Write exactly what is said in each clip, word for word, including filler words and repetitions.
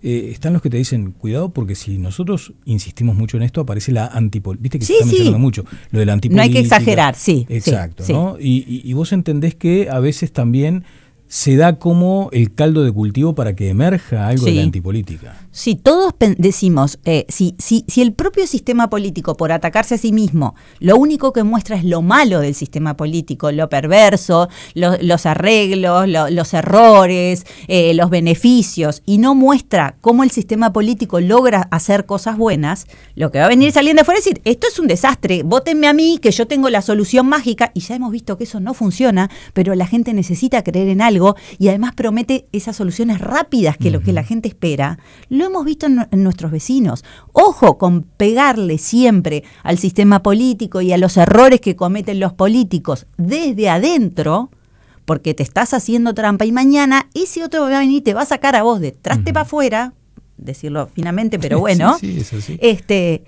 eh, están los que te dicen, cuidado, porque si nosotros insistimos mucho en esto, aparece la antipolítica. Viste que sí, se está sí. mencionando mucho lo de la antipolítica. No hay que exagerar, sí. Exacto, sí, ¿no? sí. Y, y, y vos entendés que a veces también se da como el caldo de cultivo para que emerja algo sí. de la antipolítica. Sí, todos decimos, eh, si, si, si el propio sistema político, por atacarse a sí mismo, lo único que muestra es lo malo del sistema político, lo perverso, lo, los arreglos, lo, los errores, eh, los beneficios, y no muestra cómo el sistema político logra hacer cosas buenas, lo que va a venir saliendo afuera es decir, esto es un desastre, vótenme a mí, que yo tengo la solución mágica, y ya hemos visto que eso no funciona, pero la gente necesita creer en algo, y además promete esas soluciones rápidas que uh-huh. lo que la gente espera. Lo hemos visto en, en nuestros vecinos. Ojo con pegarle siempre al sistema político y a los errores que cometen los políticos desde adentro, porque te estás haciendo trampa y mañana ese otro va a venir y te va a sacar a vos de traste uh-huh. para afuera, decirlo finamente, pero bueno. Sí, sí, eso sí. Este,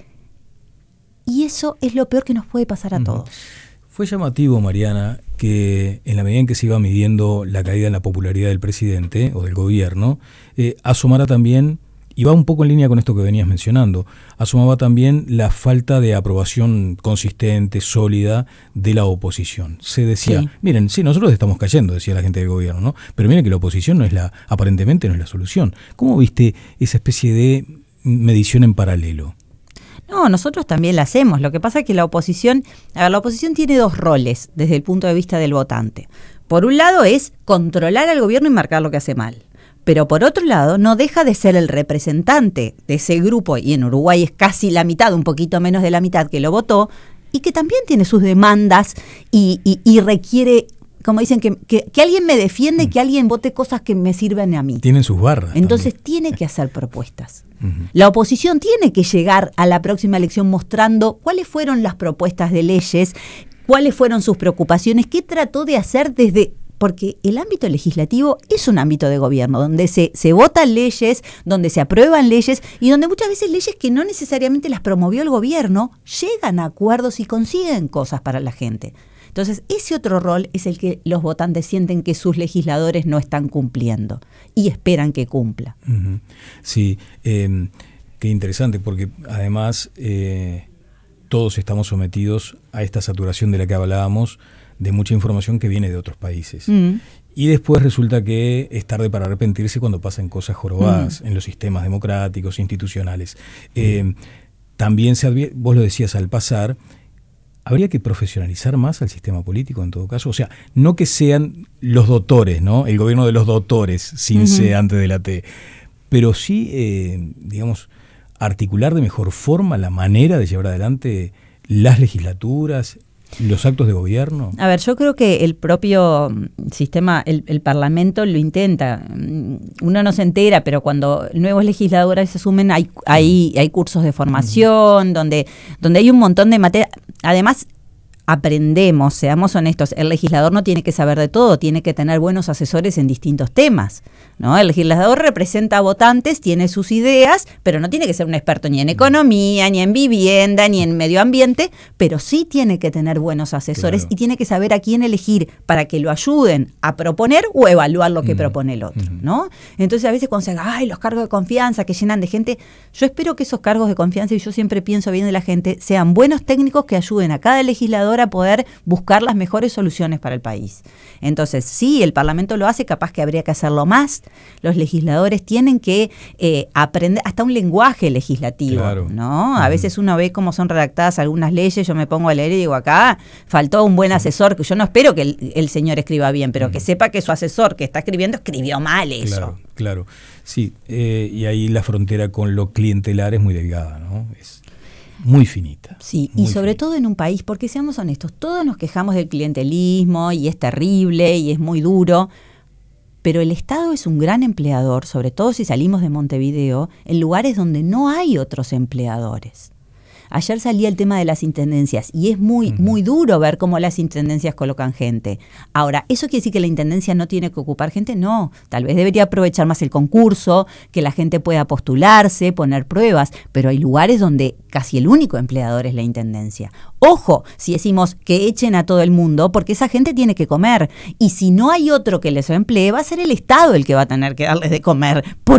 y eso es lo peor que nos puede pasar a uh-huh. todos. Fue llamativo, Mariana, que en la medida en que se iba midiendo la caída en la popularidad del presidente o del gobierno, eh, asomara también, y va un poco en línea con esto que venías mencionando, asomaba también la falta de aprobación consistente, sólida de la oposición. Se decía, sí. miren, sí, nosotros estamos cayendo, decía la gente del gobierno, ¿no? Pero miren que la oposición no es la, aparentemente no es la solución. ¿Cómo viste esa especie de medición en paralelo? No, nosotros también la hacemos. Lo que pasa es que la oposición, a ver, la oposición tiene dos roles desde el punto de vista del votante. Por un lado es controlar al gobierno y marcar lo que hace mal. Pero por otro lado, no deja de ser el representante de ese grupo, y en Uruguay es casi la mitad, un poquito menos de la mitad que lo votó, y que también tiene sus demandas y, y, y requiere, como dicen, que, que, que alguien me defiende, mm. que alguien vote cosas que me sirven a mí. Tienen sus barras. Entonces también. tiene que hacer propuestas. Uh-huh. La oposición tiene que llegar a la próxima elección mostrando cuáles fueron las propuestas de leyes, cuáles fueron sus preocupaciones, qué trató de hacer desde... Porque el ámbito legislativo es un ámbito de gobierno, donde se, se votan leyes, donde se aprueban leyes y donde muchas veces leyes que no necesariamente las promovió el gobierno llegan a acuerdos y consiguen cosas para la gente. Entonces, ese otro rol es el que los votantes sienten que sus legisladores no están cumpliendo y esperan que cumpla. Uh-huh. Sí, eh, qué interesante, porque además eh, todos estamos sometidos a esta saturación de la que hablábamos, de mucha información que viene de otros países. Mm. Y después resulta que es tarde para arrepentirse cuando pasan cosas jorobadas mm. en los sistemas democráticos, institucionales. Mm. Eh, también, se advier- vos lo decías al pasar, habría que profesionalizar más al sistema político en todo caso. O sea, no que sean los doctores, ¿no? El gobierno de los doctores, sin uh-huh. C antes de la T. Pero sí, eh, digamos, articular de mejor forma la manera de llevar adelante las legislaturas, los actos de gobierno. A ver, yo creo que el propio sistema, el, el Parlamento lo intenta. Uno no se entera, pero cuando nuevos legisladores se asumen, hay, hay, hay cursos de formación, uh-huh. donde, donde hay un montón de materia. Además, aprendemos, seamos honestos, el legislador no tiene que saber de todo, tiene que tener buenos asesores en distintos temas, ¿no? El legislador representa a votantes, tiene sus ideas, pero no tiene que ser un experto ni en economía, ni en vivienda, ni en medio ambiente, pero sí tiene que tener buenos asesores claro. y tiene que saber a quién elegir para que lo ayuden a proponer o evaluar lo que uh-huh. propone el otro, ¿no? Entonces a veces cuando se diga, ay, los cargos de confianza que llenan de gente, yo espero que esos cargos de confianza, y yo siempre pienso bien de la gente, sean buenos técnicos que ayuden a cada legislador a poder buscar las mejores soluciones para el país. Entonces, sí, el Parlamento lo hace, capaz que habría que hacerlo más. Los legisladores tienen que eh, aprender hasta un lenguaje legislativo, claro. ¿no? A uh-huh. veces uno ve cómo son redactadas algunas leyes, yo me pongo a leer y digo, acá faltó un buen asesor, que yo no espero que el, el señor escriba bien, pero uh-huh. que sepa que su asesor que está escribiendo escribió mal eso. Claro, claro. Sí, eh, y ahí la frontera con lo clientelar es muy delgada, ¿no? Es muy finita. Sí, muy y sobre finita. todo en un país, porque seamos honestos, todos nos quejamos del clientelismo y es terrible y es muy duro, pero el Estado es un gran empleador, sobre todo si salimos de Montevideo, en lugares donde no hay otros empleadores. Ayer salía el tema de las intendencias y es muy, uh-huh. muy duro ver cómo las intendencias colocan gente. Ahora, ¿eso quiere decir que la intendencia no tiene que ocupar gente? No, tal vez debería aprovechar más el concurso, que la gente pueda postularse, poner pruebas, pero hay lugares donde casi el único empleador es la intendencia. Ojo, si decimos que echen a todo el mundo, porque esa gente tiene que comer, y si no hay otro que les emplee, va a ser el Estado el que va a tener que darles de comer.